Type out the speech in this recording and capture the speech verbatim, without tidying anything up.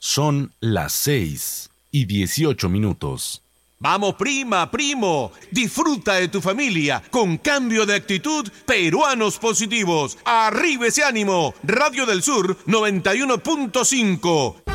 Son las seis y dieciocho minutos. Vamos, prima, primo, disfruta de tu familia con cambio de actitud Peruanos Positivos. ¡Arriba ese ánimo! Radio del Sur noventa y uno punto cinco.